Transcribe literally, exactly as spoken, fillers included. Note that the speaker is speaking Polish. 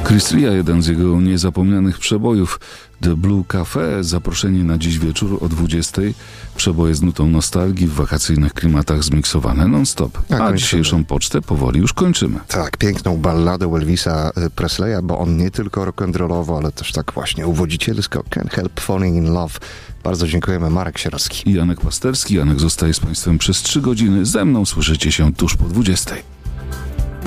Chris Ria, jeden z jego niezapomnianych przebojów. The Blue Cafe, zaproszenie na dziś wieczór o dwudziestej. Przeboje z nutą nostalgii w wakacyjnych klimatach zmiksowane non-stop. Tak, A kończymy. dzisiejszą pocztę powoli już kończymy. Tak, piękną balladę Elvisa Presleya, bo on nie tylko rock'n'rollowo, ale też tak właśnie uwodzicielsko. Can't Help Falling in Love. Bardzo dziękujemy. Marek Sierowski I Janek Pasterski. Janek zostaje z Państwem przez trzy godziny. Ze mną słyszycie się tuż po dwudziestej.